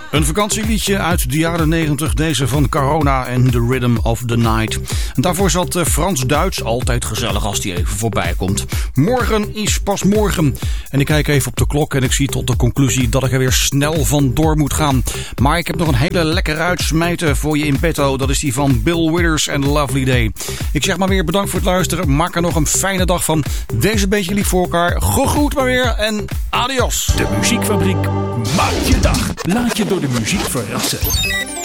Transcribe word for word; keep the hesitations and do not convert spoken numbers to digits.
Een vakantieliedje uit de jaren negentig, deze van Corona en The Rhythm of the Night. En daarvoor zat Frans-Duits, altijd gezellig als die even voorbij komt. Morgen is pas morgen. En ik kijk even op de klok en ik zie tot de conclusie dat ik er weer snel vandoor moet gaan. Maar ik heb nog een hele lekkere uitsmijter voor je in petto. Dat is die van Bill Withers en Lovely Day. Ik zeg maar weer bedankt voor het luisteren. Maak er nog een fijne dag van. Deze beetje lief voor elkaar. Gegroet maar weer en adios. De Muziekfabriek maakt je dag. Laat je door de muziek verrassen.